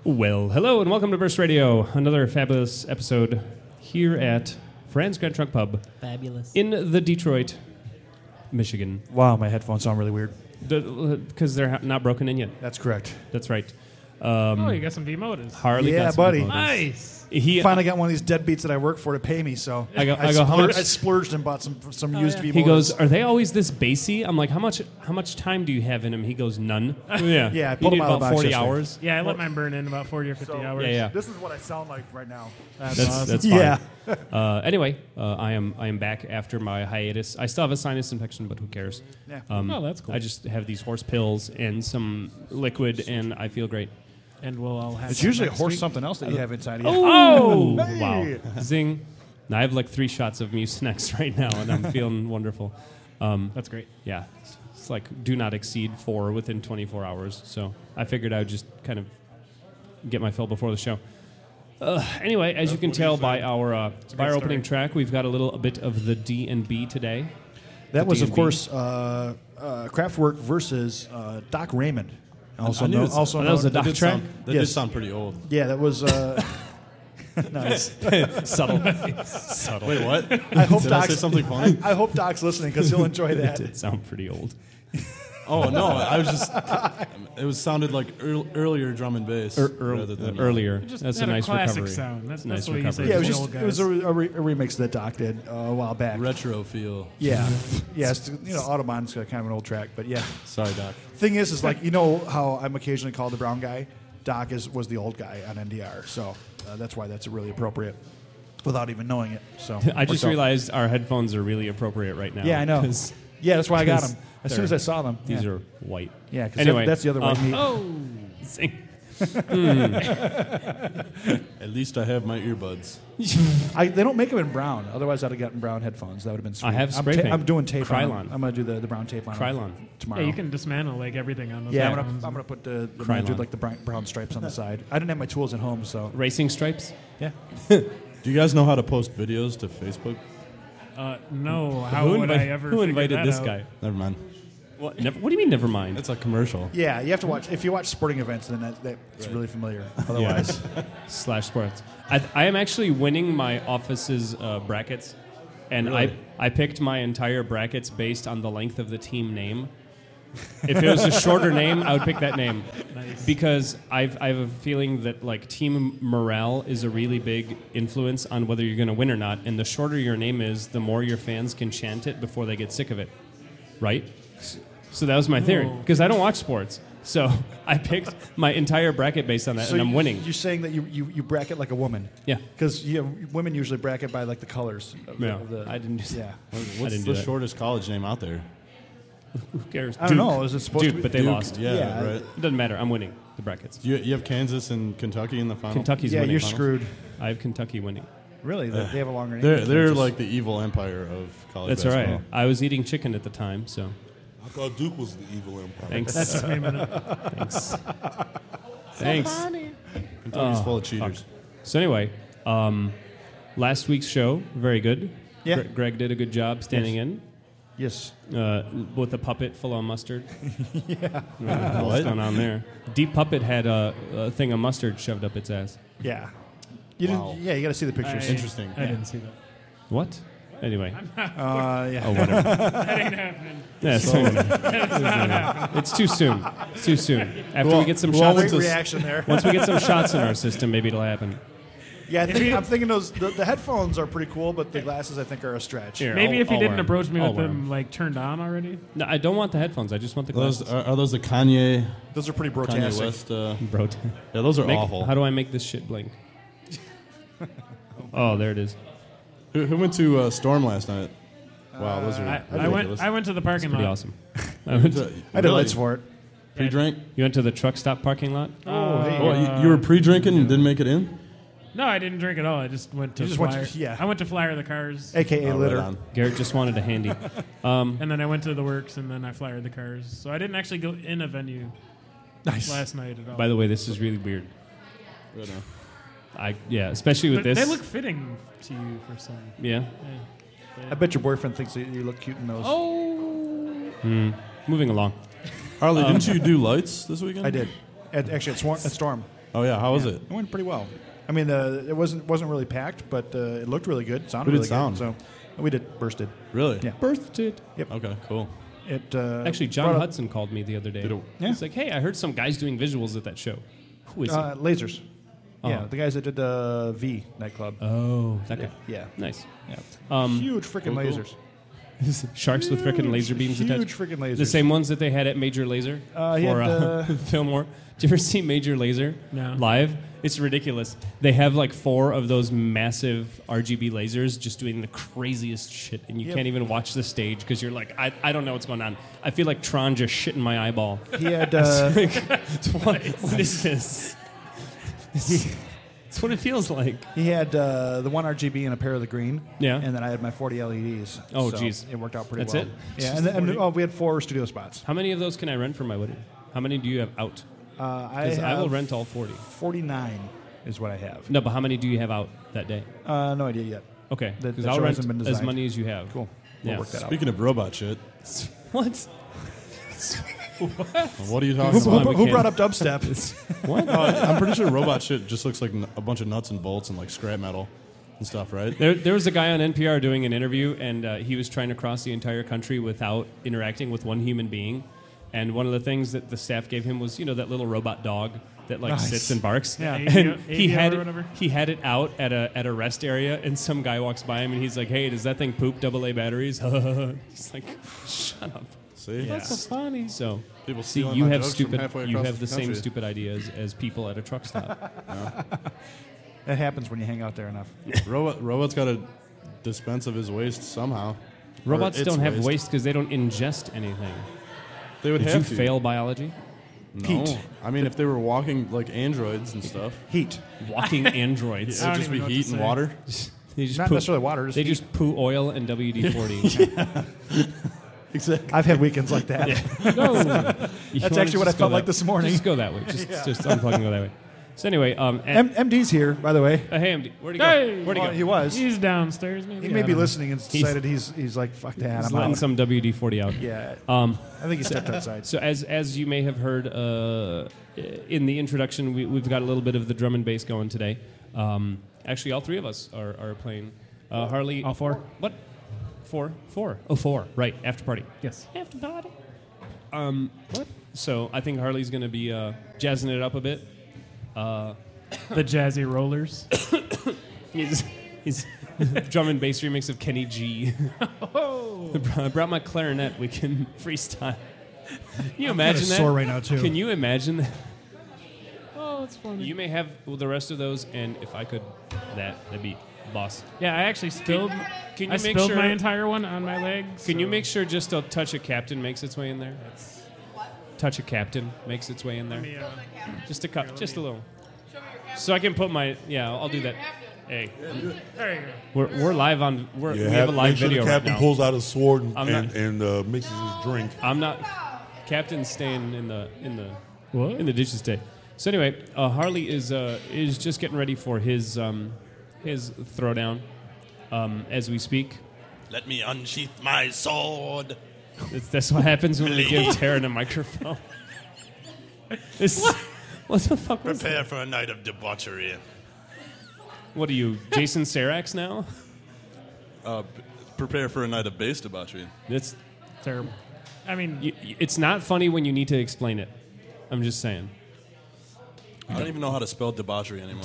Well, hello and welcome to Burst Radio. Another fabulous episode here at Fran's Grand Trunk Pub. Fabulous. In the Detroit, Michigan. Wow, my headphones sound really weird. Because they're not broken in yet. That's correct. That's right. You got some V-Motors. Harley Yeah, got some buddy. Vimodas. Nice. He Finally got one of these deadbeats that I work for to pay me, so I go, how much? I splurged and bought some used V-Motors. He goes, are they always this bassy? I'm like, how much time do you have in him? He goes, none. Yeah. Yeah, I you pulled need him out of about the box 40 yesterday. hours. Yeah, I let mine burn in about 40 or 50 hours. Yeah. This is what I sound like right now. That's That's awesome. that's fine. Yeah. Anyway, I am back after my hiatus. I still have a sinus infection, but who cares? Yeah. Oh, that's cool. I just have these horse pills and some liquid, and I feel great. And we'll all have It's some usually a next horse week. something else that you have inside of you. Oh, Hey! wow. Zing. Now I have like 3 shots of Mucinex right now, and I'm feeling wonderful. That's great. Yeah, it's like do not exceed 4 within 24 hours. So I figured I would just kind of get my fill before the show. Anyway, as you can tell by our opening track, we've got a little bit of the D&B today. That was, of D&B. course, Kraftwerk versus Doc Raymond. Also, I knew known, it's- also that was known- a Doc track? That Yes. did sound pretty old. Yeah, that was nice. Subtle. Wait, what? I hope Did I say Doc's something funny? I hope Doc's listening because he'll enjoy It that. did sound pretty old. Oh no, I was just. It sounded like earlier drum and bass rather than Earlier. Just That's a had nice classic recovery. sound. That's Nice what you say. recovery. Yeah, it was to the just old it was guys. a remix that Doc did a while back. retro feel. Yeah, yeah. It's, Autobahn's got kind of an old track, but yeah. Sorry, Doc. Thing is like how I'm occasionally called the brown guy. Doc was the old guy on NDR, so that's why that's really appropriate, without even knowing it. So I just worked out. realized our headphones are really appropriate right now. Yeah, I know. 'cause Yeah, that's why I got 'cause them as soon as I saw them. These yeah. are white. Yeah, because Anyway, that's the other white meat. Zing. At least I have my earbuds. They don't make them in brown. Otherwise, I'd have gotten brown headphones. That would have been sweet. I have I'm spray paint. I'm doing tape on Krylon. them. I'm going to do the brown tape on them Krylon. tomorrow. Yeah, you can dismantle like everything on those. Yeah, I'm headphones. gonna put the Krylon. do like the brown stripes on the side. I didn't have my tools at home, so Racing stripes? yeah. Do you guys know how to post videos to Facebook? No, how would I ever Who figure invited that this out? guy? Never mind. What do you mean, never mind? It's a commercial. Yeah, you have to watch. If you watch sporting events, then that's really familiar. Otherwise, / sports. I am actually winning my office's brackets, and Really? I picked my entire brackets based on the length of the team name. If it was a shorter name, I would pick that name. Nice. Because I have a feeling that like team morale is a really big influence on whether you're going to win or not. And the shorter your name is, the more your fans can chant it before they get sick of it, right? So that was my theory. Whoa. Because I don't watch sports, so I picked my entire bracket based on that, and I'm winning. You're saying that you bracket like a woman. Yeah. Because women usually bracket by like the colors. Of Yeah, of the, I didn't do Yeah. I What's didn't do the that. shortest college name out there? Who cares? I don't know. Is it supposed Duke, to be? but they Duke? lost. Yeah, Yeah, right. It doesn't matter. I'm winning the brackets. You have Kansas and Kentucky in the final. Kentucky's Yeah, winning. you're screwed. I have Kentucky winning. Really? They have a longer name. They're like the evil empire of college That's all basketball. right. I was eating chicken at the time, so I thought Duke was the evil empire. thanks. That's his name in it. Thanks. Thanks. Kentucky's full of cheaters. So anyway, last week's show, very good. Yeah. Greg did a good job standing in Yes. with a puppet full of mustard. Yeah. What's What? going on there? Deep Puppet had a thing of mustard shoved up its ass. Yeah. You Wow. didn't. Yeah, you got to see the pictures. Interesting. I didn't see that. What? Anyway. Yeah. Oh, whatever. That ain't happening. Yeah, it's too soon. It's too soon. After we get some who all shots, went Great to reaction there. once we get some shots in our system, maybe it'll happen. Yeah, I'm thinking the headphones are pretty cool, but the glasses I think are a stretch. Here, Maybe if you I'll didn't wear 'em. approach me I'll with wear them like turned on already. No, I don't want the headphones. I just want the Those glasses. are those the Kanye Those are pretty Kanye brotastic. West? Bro, Yeah, those are awful. how do I make this shit blink? Oh, there it is. Who went to Storm last night? Wow, those are ridiculous. I went to the parking Pretty lot. awesome. I went to- I did lights for it. Pre-drink? you went to the truck stop parking lot? Oh, hey. Oh, you were pre-drinking and didn't make it in? No, I didn't drink at all. I just went to You just went flyer. to- yeah. I went to flyer the cars, AKA Oh, litter. right on. Garrett just wanted a handy. and then I went to the works, and then I flyered the cars. So I didn't actually go in a venue Nice. last night at all. By the way, this is really weird. Right on. Especially with But this. they look fitting to you for some. Yeah. Yeah. I bet your boyfriend thinks that you look cute in those. Moving along. Harley, didn't you do lights this weekend? I did. Actually, at Storm. Oh yeah, how was it? It went pretty well. I mean, it wasn't really packed, but it looked really good. Sounded Who really did sound? good. So we did bursted. Really? Yeah. Birthed. Yep. Okay, cool. It Actually, John brought up- Hudson called me the other day. Did it- Yeah. He's like, "Hey, I heard some guys doing visuals at that show. Who is it?" Lasers. Yeah, Oh. the guys that did the V nightclub. Oh, that guy. Yeah. Nice. Yeah. Huge freaking cool. lasers. Sharks with freaking laser beams Huge attached. freaking lasers. The same ones that they had at Major Laser He for had, Fillmore. Did you ever see Major Laser No. live? It's ridiculous. They have like 4 of those massive RGB lasers just doing the craziest shit, and you Yep. can't even watch the stage because you're like, I don't know what's going on. I feel like Tron just shit in my eyeball. He had What is this? It's what it feels like. he had the one RGB and a pair of the green. Yeah. And then I had my 40 LEDs. Oh, so geez. it worked out pretty That's well. it? Yeah, and we had 4 studio spots. How many of those can I rent for my wedding? How many do you have out? I Because I will have rent all 40. 49 is what I have. No, but how many do you have out that day? No idea yet. Okay, The because show I'll rent hasn't been as designed. many as you have. Cool. We'll Yeah. work that out. Speaking of robot shit, What? what are you talking Who- about? Who brought up dubstep? What? I'm pretty sure robot shit just looks like a bunch of nuts and bolts and like scrap metal and stuff, right? There was a guy on NPR doing an interview, and he was trying to cross the entire country without interacting with one human being. And one of the things that the staff gave him was, that little robot dog that like Nice. sits and barks. Yeah. And he Avio had or it, whatever. he had it out at a rest area, and some guy walks by him, and he's like, "Hey, does that thing poop AA batteries?" He's like, "Shut up." See, That's so funny. So People see, stealing you my have jokes from stupid. halfway You across have the same country. stupid ideas as people at a truck stop. That happens when you hang out there enough. Robot's got to dispense of his waste somehow. Or Robots its don't have waste because they don't ingest anything. They would Did you have to. fail biology? No. Heat. I mean, if they were walking like androids and stuff, Heat. Walking androids. it I would don't just even be know what to heat and say. water. They just Not poo, necessarily water. They heat. just poo oil and WD-40. Exactly. I've had weekends like that. That's actually what I felt like this morning. Just go that way. Just unplug and go that way. So anyway, MD's here, by the way. hey, MD, where'd he go? Hey! Where'd he Well, go? he was. He's downstairs, He maybe. may I be don't know. listening and decided he's like, fuck that. He's I'm letting out. some WD-40 out. Yeah. Um, I think he stepped outside. So as you may have heard in the introduction, we've got a little bit of the drum and bass going today. Actually, all 3 of us are playing. Harley. All 4? What? 4? 4. Oh, 4. Right. After party. Yes. After party. What? So I think Harley's going to be jazzing it up a bit. The Jazzy Rollers. He's drum and bass remix of Kenny G. I brought my clarinet. We can freestyle. Can you imagine that? sore right now, too. Can you imagine that? Oh, it's funny. You may have the rest of those, and if I could, that'd be boss. Yeah, I actually spilled. Can you I make spilled sure? my entire one on my leg. Can you so- make sure just a touch of Captain makes its way in there? Touch of Captain makes its way in there. Yeah. Just a cup, just a little. So I can put my I'll do that. Hey, There you go. we're live on. We Yeah, have a live make sure video the right captain now. pulls out his sword and, I'm not- mixes his drink. I'm not. Captain's staying in the What? in the dishes today. So anyway, Harley is just getting ready for his throwdown as we speak. Let me unsheath my sword. That's what happens when we give Taryn a microphone. What the fuck was that? Prepare for a night of debauchery. What are you, Jason Sarax now? Prepare for a night of bass debauchery. It's Terrible. I mean, it's not funny when you need to explain it. I'm just saying. I don't even know how to spell debauchery anymore.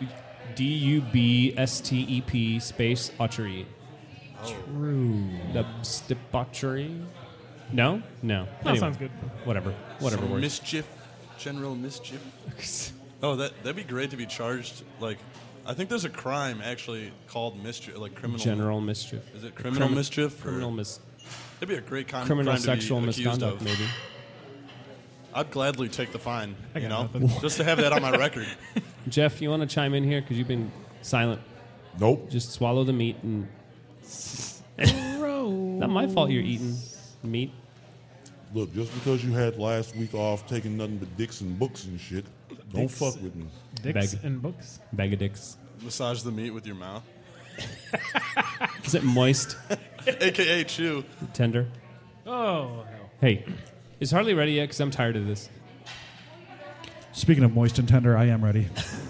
DUBSTEP space archery. True. Debauchery. No. that Anyway, sounds good. Whatever Some works. mischief, general mischief. Oh, that'd be great to be charged. Like, I think there's a crime actually called mischief, like criminal. General mischief. Is it criminal mischief? or- Criminal It'd be a great criminal crime sexual to be accused misconduct, of. maybe. I'd gladly take the fine. I You got know, nothing. just to have that on my record. Jeff, you want to chime in here because you've been silent. Nope. Just swallow the meat and. Not my fault. You're eating meat. Look, just because you had last week off taking nothing but dicks and books and shit, don't Dicks. fuck with me. Dicks Bag. and books. Bag of dicks. Massage the meat with your mouth, Is it moist? aka chew. Tender? Oh, hell. Hey, is Harley ready yet? Because I'm tired of this. Speaking of moist and tender, I am ready.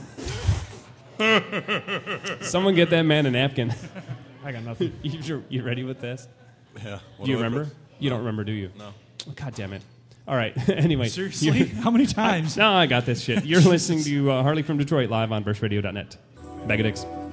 Someone get that man a napkin. I got nothing. You ready with this? Yeah. Do you remember? You don't remember, do you? No. Oh, God damn it. All right. Anyway. Seriously? How many times? No, I got this shit. You're listening to Harley from Detroit live on burstradio.net. Bag of dicks.